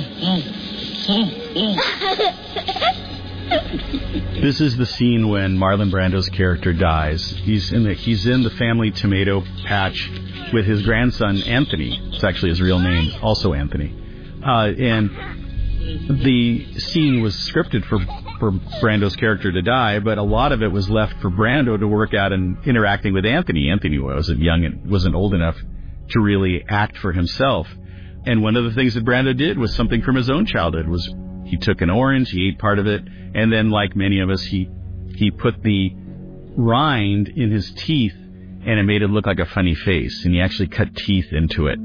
Speaker 9: This is the scene when Marlon Brando's character dies. He's in the family tomato patch with his grandson Anthony. It's actually his real name, also Anthony. And the scene was scripted for Brando's character to die, but a lot of it was left for Brando to work out and interacting with Anthony. Anthony wasn't young and wasn't old enough to really act for himself. And one of the things that Brando did was something from his own childhood. Was he took an orange, he ate part of it, and then, like many of us, he put the rind in his teeth, and it made it look like a funny face, and he actually cut teeth into it.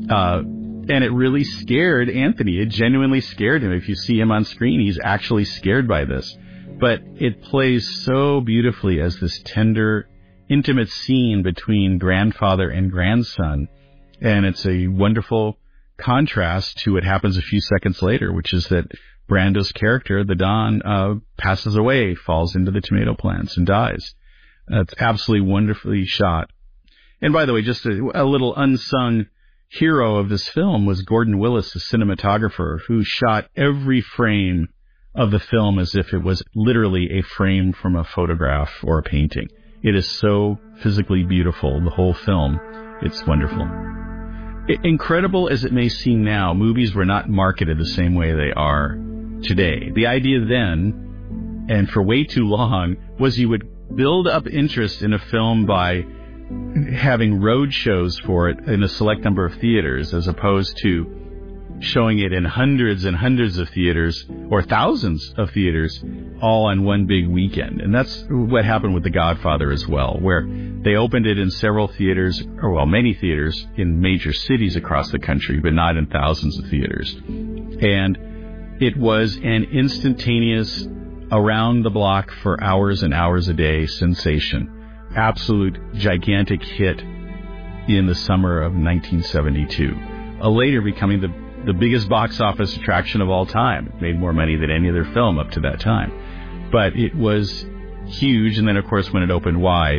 Speaker 9: And it really scared Anthony. It genuinely scared him. If you see him on screen, he's actually scared by this. But it plays so beautifully as this tender, intimate scene between grandfather and grandson, and it's a wonderful contrast to what happens a few seconds later, which is that Brando's character, the Don, passes away, falls into the tomato plants, and dies. It's absolutely wonderfully shot. And by the way, just a little unsung hero of this film was Gordon Willis, the cinematographer, who shot every frame of the film as if it was literally a frame from a photograph or a painting. It is so physically beautiful, the whole film. It's wonderful. Incredible as it may seem now, movies were not marketed the same way they are today. The idea then, and for way too long, was you would build up interest in a film by having road shows for it in a select number of theaters, as opposed to showing it in hundreds and hundreds of theaters or thousands of theaters all on one big weekend. And that's what happened with The Godfather as well, where they opened it in several theaters, or well, many theaters in major cities across the country, but not in thousands of theaters. And it was an instantaneous, around the block for hours and hours a day sensation. Absolute gigantic hit in the summer of 1972. Later becoming the biggest box office attraction of all time. It made more money than any other film up to that time. But it was huge, and then, of course, when it opened wide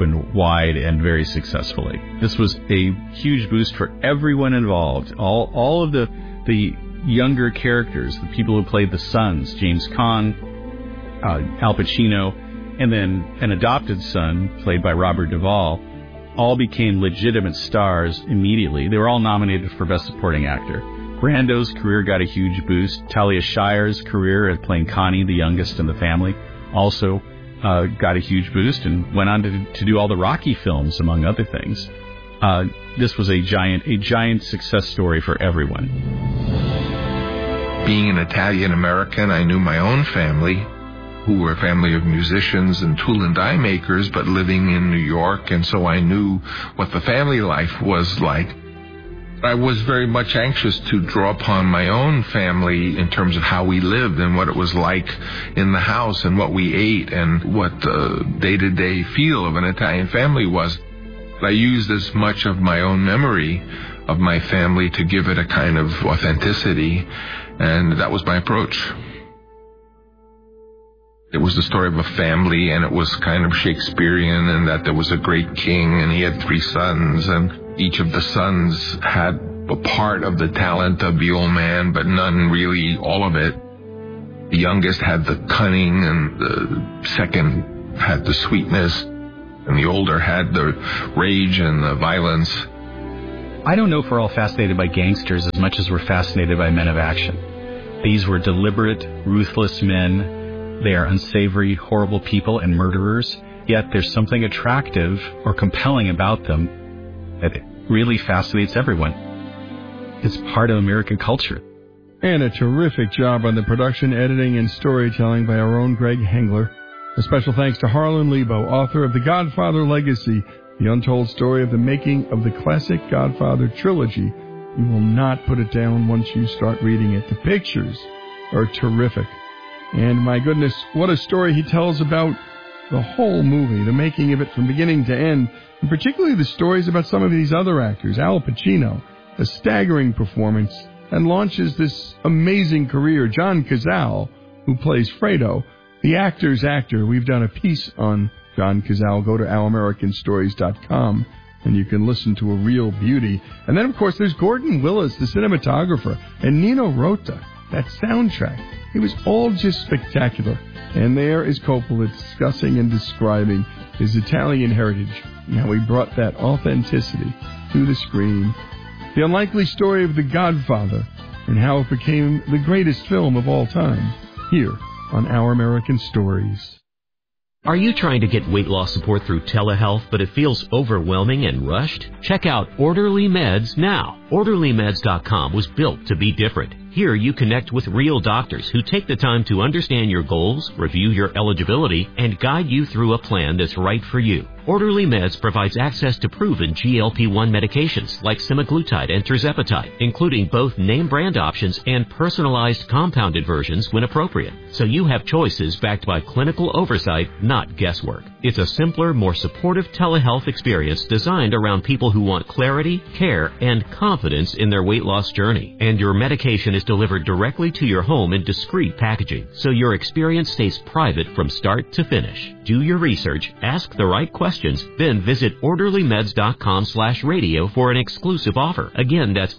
Speaker 9: and very successfully. This was a huge boost for everyone involved. All of the younger characters, the people who played the sons, James Caan, Al Pacino, and then an adopted son, played by Robert Duvall, all became legitimate stars immediately. They were all nominated for Best Supporting Actor. Brando's career got a huge boost. Talia Shire's career at playing Connie, the youngest in the family, also got a huge boost and went on to do all the Rocky films, among other things. This was a giant success story for everyone.
Speaker 11: Being an Italian American, I knew my own family, who were a family of musicians and tool and die makers, but living in New York, and so I knew what the family life was like. I was very much anxious to draw upon my own family in terms of how we lived and what it was like in the house and what we ate and what the day-to-day feel of an Italian family was. I used as much of my own memory of my family to give it a kind of authenticity, and that was my approach. It was the story of a family, and it was kind of Shakespearean in that there was a great king, and he had 3 sons, and each of the sons had a part of the talent of the old man, but none really all of it. The youngest had the cunning, and the second had the sweetness, and the older had the rage and the violence.
Speaker 9: I don't know if we're all fascinated by gangsters as much as we're fascinated by men of action. These were deliberate, ruthless men. They are unsavory, horrible people and murderers, yet there's something attractive or compelling about them that really fascinates everyone. It's part of American culture.
Speaker 2: And a terrific job on the production, editing, and storytelling by our own Greg Hengler. A special thanks to Harlan Lebo, author of The Godfather Legacy, the untold story of the making of the classic Godfather trilogy. You will not put it down once you start reading it. The pictures are terrific. And my goodness, what a story he tells about the whole movie, the making of it from beginning to end, and particularly the stories about some of these other actors. Al Pacino, a staggering performance, and launches this amazing career. John Cazale, who plays Fredo, the actor's actor. We've done a piece on John Cazale. Go to ouramericanstories.com, and you can listen to a real beauty. And then, of course, there's Gordon Willis, the cinematographer, and Nino Rota, that soundtrack. It was all just spectacular. And there is Coppola discussing and describing his Italian heritage and how he brought that authenticity to the screen. The unlikely story of The Godfather and how it became the greatest film of all time, here on Our American Stories.
Speaker 12: Are you trying to get weight loss support through telehealth, but it feels overwhelming and rushed? Check out Orderly Meds now. OrderlyMeds.com was built to be different. Here you connect with real doctors who take the time to understand your goals, review your eligibility, and guide you through a plan that's right for you. Orderly Meds provides access to proven GLP-1 medications like semaglutide and tirzepatide, including both name brand options and personalized compounded versions when appropriate. So you have choices backed by clinical oversight, not guesswork. It's a simpler, more supportive telehealth experience designed around people who want clarity, care, and confidence in their weight loss journey. And your medication is delivered directly to your home in discreet packaging, so your experience stays private from start to finish. Do your research, ask the right questions, then visit orderlymeds.com/radio for an exclusive offer. Again, that's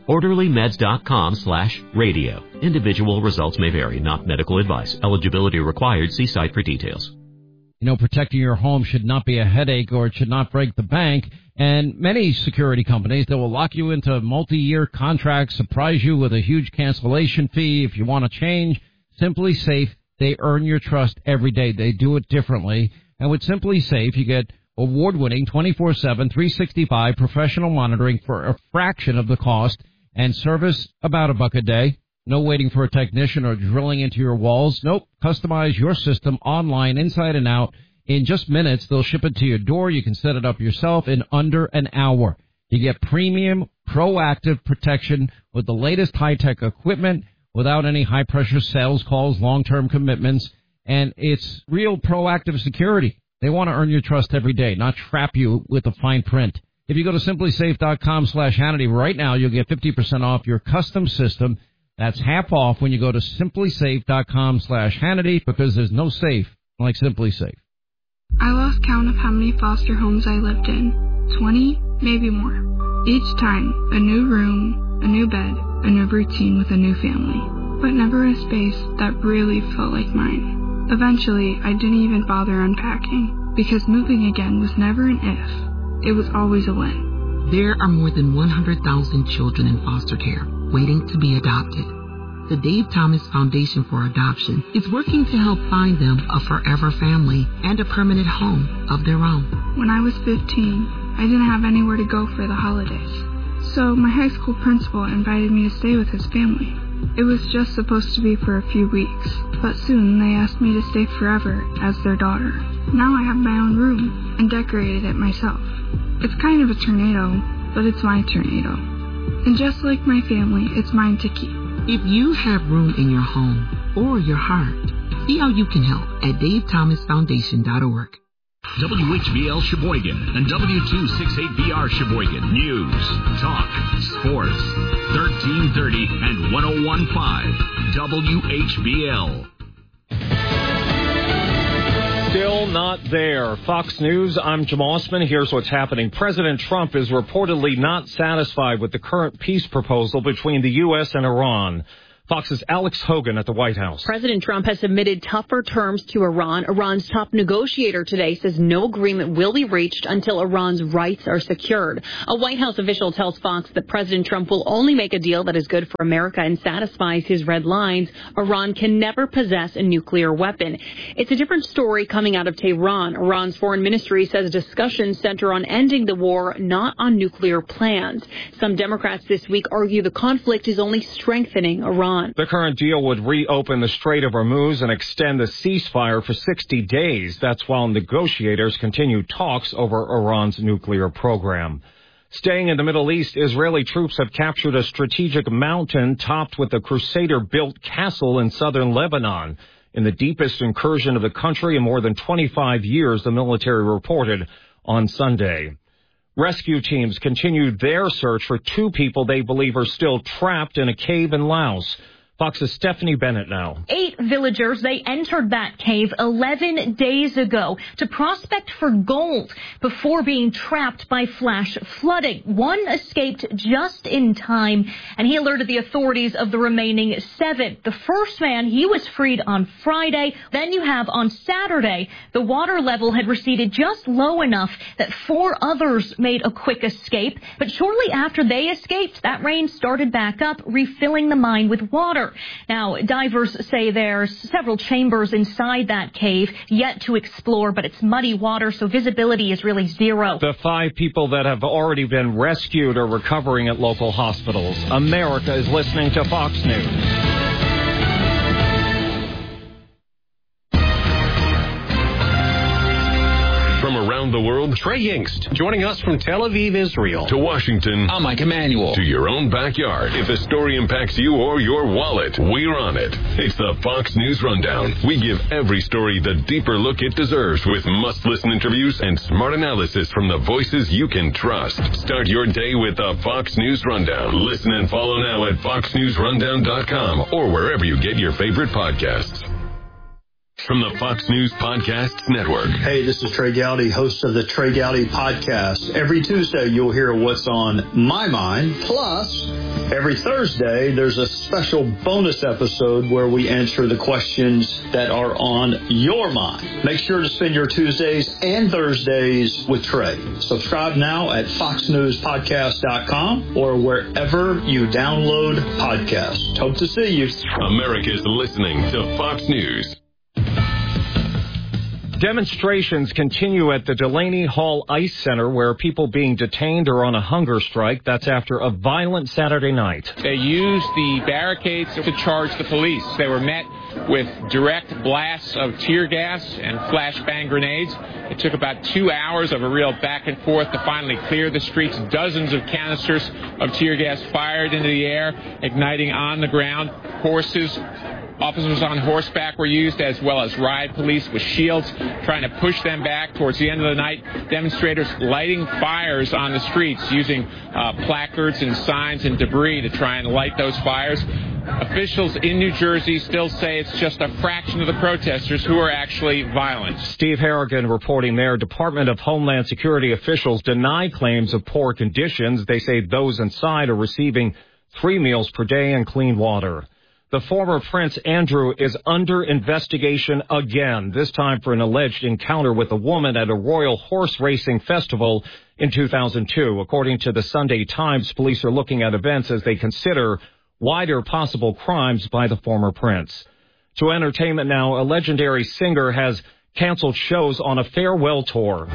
Speaker 12: orderlymeds.com/radio. Individual results may vary, not medical advice. Eligibility required. See site for details.
Speaker 13: You know, protecting your home should not be a headache, or it should not break the bank. And many security companies, they will lock you into multi-year contracts, surprise you with a huge cancellation fee if you want to change. Simply Safe, they earn your trust every day. They do it differently. And with Simply Safe, you get award-winning 24/7, 365 professional monitoring for a fraction of the cost and service about $1 a day. No waiting for a technician or drilling into your walls. Nope. Customize your system online, inside and out. In just minutes, they'll ship it to your door. You can set it up yourself in under an hour. You get premium, proactive protection with the latest high-tech equipment without any high-pressure sales calls, long-term commitments, and it's real proactive security. They want to earn your trust every day, not trap you with the fine print. If you go to simplysafe.com/Hannity right now, you'll get 50% off your custom system. That's half off when you go to simplysafe.com/Hannity, because there's no safe like Simply Safe.
Speaker 14: I lost count of how many foster homes I lived in. 20, maybe more. Each time, a new room, a new bed, a new routine with a new family. But never a space that really felt like mine. Eventually, I didn't even bother unpacking, because moving again was never an if. It was always a when.
Speaker 15: There are more than 100,000 children in foster care waiting to be adopted. The Dave Thomas Foundation for Adoption is working to help find them a forever family and a permanent home of their own.
Speaker 14: When I was 15, I didn't have anywhere to go for the holidays. So my high school principal invited me to stay with his family. It was just supposed to be for a few weeks, but soon they asked me to stay forever as their daughter. Now I have my own room and decorated it myself. It's kind of a tornado, but it's my tornado. And just like my family, it's mine to keep.
Speaker 15: If you have room in your home or your heart, see how you can help at DaveThomasFoundation.org.
Speaker 3: WHBL Sheboygan and W268BR Sheboygan. News, talk, sports. 1330 and 101.5 WHBL.
Speaker 16: Still not there. Fox News, I'm Jim Osman. Here's what's happening. President Trump is reportedly not satisfied with the current peace proposal between the U.S. and Iran. Fox's Alex Hogan at the White House.
Speaker 17: President Trump has submitted tougher terms to Iran. Iran's top negotiator today says no agreement will be reached until Iran's rights are secured. A White House official tells Fox that President Trump will only make a deal that is good for America and satisfies his red lines. Iran can never possess a nuclear weapon. It's a different story coming out of Tehran. Iran's foreign ministry says discussions center on ending the war, not on nuclear plans. Some Democrats this week argue the conflict is only strengthening Iran.
Speaker 16: The current deal would reopen the Strait of Hormuz and extend the ceasefire for 60 days. That's while negotiators continue talks over Iran's nuclear program. Staying in the Middle East, Israeli troops have captured a strategic mountain topped with a Crusader-built castle in southern Lebanon. In the deepest incursion of the country in more than 25 years, the military reported on Sunday. Rescue teams continued their search for two people they believe are still trapped in a cave in Laos. Fox's Stephanie Bennett now.
Speaker 18: 8 villagers, they entered that cave 11 days ago to prospect for gold before being trapped by flash flooding. One escaped just in time, and he alerted the authorities of the remaining 7. The first man, he was freed on Friday. Then you have on Saturday, the water level had receded just low enough that 4 others made a quick escape. But shortly after they escaped, that rain started back up, refilling the mine with water. Now, divers say there's several chambers inside that cave yet to explore, but it's muddy water, so visibility is really zero.
Speaker 16: The 5 people that have already been rescued are recovering at local hospitals. America is listening to Fox News.
Speaker 1: From around the world, Trey Yingst, joining us from Tel Aviv, Israel. To Washington, I'm Mike Emanuel. To your own backyard. If the story impacts you or your wallet, we're on it. It's the Fox News Rundown. We give every story the deeper look it deserves with must-listen interviews and smart analysis from the voices you can trust. Start your day with the Fox News Rundown. Listen and follow now at foxnewsrundown.com or wherever you get your favorite podcasts. From the Fox News Podcasts Network.
Speaker 19: Hey, this is Trey Gowdy, host of the Trey Gowdy Podcast. Every Tuesday, you'll hear what's on my mind. Plus, every Thursday, there's a special bonus episode where we answer the questions that are on your mind. Make sure to spend your Tuesdays and Thursdays with Trey. Subscribe now at foxnewspodcast.com or wherever you download podcasts. Hope to see you.
Speaker 1: America's listening to Fox News.
Speaker 16: Demonstrations continue at the Delaney Hall Ice Center, where people being detained are on a hunger strike. That's after a violent Saturday night.
Speaker 20: They used the barricades to charge the police. They were met with direct blasts of tear gas and flashbang grenades. It took about 2 hours of a real back and forth to finally clear the streets. Dozens of canisters of tear gas fired into the air, igniting on the ground. Officers on horseback were used, as well as riot police with shields, trying to push them back. Towards the end of the night, demonstrators lighting fires on the streets, using placards and signs and debris to try and light those fires. Officials in New Jersey still say it's just a fraction of the protesters who are actually violent.
Speaker 16: Steve Harrigan reporting there. Department of Homeland Security officials deny claims of poor conditions. They say those inside are receiving 3 meals per day and clean water. The former Prince Andrew is under investigation again, this time for an alleged encounter with a woman at a royal horse racing festival in 2002. According to the Sunday Times, police are looking at events as they consider wider possible crimes by the former prince. To entertainment now, a legendary singer has canceled shows on a farewell tour.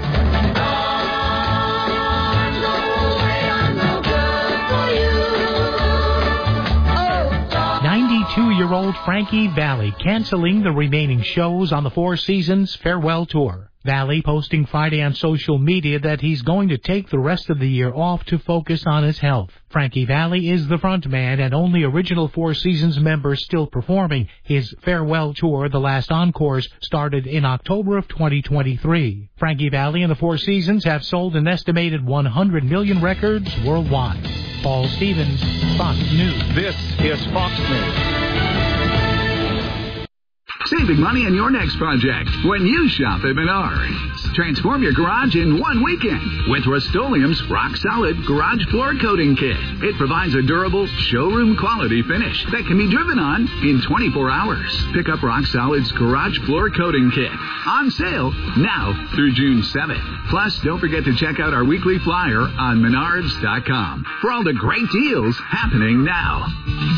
Speaker 21: 92-year-old Frankie Valli canceling the remaining shows on the Four Seasons Farewell Tour. Valli posting Friday on social media that he's going to take the rest of the year off to focus on his health. Frankie Valli is the frontman and only original Four Seasons member still performing. His farewell tour, The Last Encores, started in October of 2023. Frankie Valli and the Four Seasons have sold an estimated 100 million records worldwide. Paul Stevens, Fox News.
Speaker 16: This is Fox News.
Speaker 4: saving money on your next project when you shop at Menards. Transform your garage in one weekend with Rust-Oleum's Rock Solid Garage Floor Coating Kit. It provides a durable, showroom quality finish that can be driven on in 24 hours. Pick up Rock Solid's Garage Floor Coating Kit on sale now through June 7th. Plus, don't forget to check out our weekly flyer on Menards.com for all the great deals happening now.